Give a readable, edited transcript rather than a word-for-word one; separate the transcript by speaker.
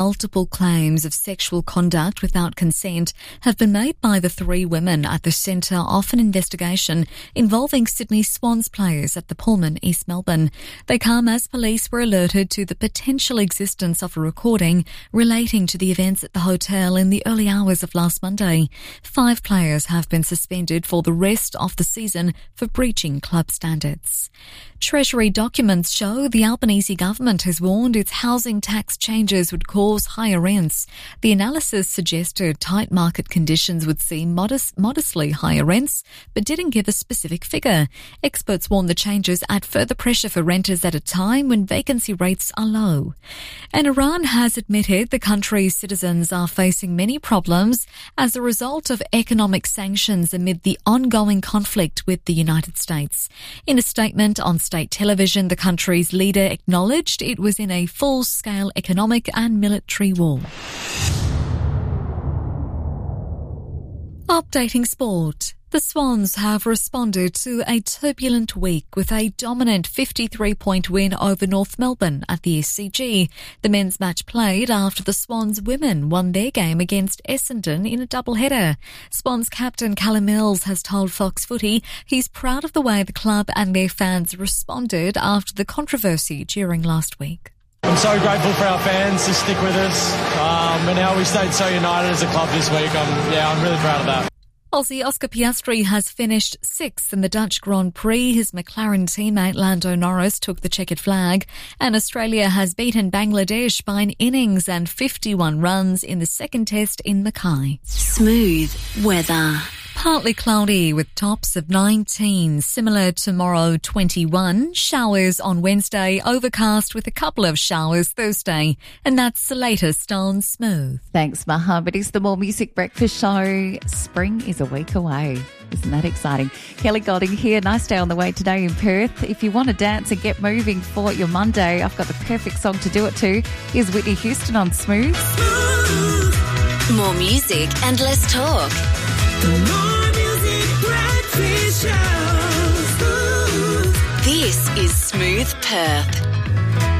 Speaker 1: Multiple claims of sexual conduct without consent have been made by the three women at the centre of an investigation involving Sydney Swans players at the Pullman, East Melbourne. They come as police were alerted to the potential existence of a recording relating to the events at the hotel in the early hours of last Monday. 5 players have been suspended for the rest of the season for breaching club standards. Treasury documents show the Albanese government has warned its housing tax changes would cause higher rents. The analysis suggested tight market conditions would see modestly higher rents, but didn't give a specific figure. Experts warn the changes add further pressure for renters at a time when vacancy rates are low. And Iran has admitted the country's citizens are facing many problems as a result of economic sanctions amid the ongoing conflict with the United States. In a statement on state television, the country's leader acknowledged it was in a full-scale economic and military war. Updating sport. The Swans have responded to a turbulent week with a dominant 53-point win over North Melbourne at the SCG. The men's match played after the Swans women won their game against Essendon in a doubleheader. Swans captain Callum Mills has told Fox Footy he's proud of the way the club and their fans responded after the controversy during last week.
Speaker 2: I'm so grateful for our fans to stick with us and how we stayed so united as a club this week. I'm really proud of that.
Speaker 1: Aussie Oscar Piastri has finished 6th in the Dutch Grand Prix. His McLaren teammate Lando Norris took the checkered flag, and Australia has beaten Bangladesh by an innings and 51 runs in the second test in Mackay.
Speaker 3: Smooth weather.
Speaker 1: Partly cloudy with tops of 19, similar tomorrow 21, showers on Wednesday, overcast with a couple of showers Thursday, and that's the latest on Smooth.
Speaker 4: Thanks, Maha. It is the More Music Breakfast Show. Spring is a week away. Isn't that exciting? Kelly Golding here. Nice day on the way today in Perth. If you want to dance and get moving for your Monday, I've got the perfect song to do it to. Here's Whitney Houston on Smooth.
Speaker 3: More music and less talk.
Speaker 5: More Music Breakfast Show.
Speaker 3: This is Smooth Perth.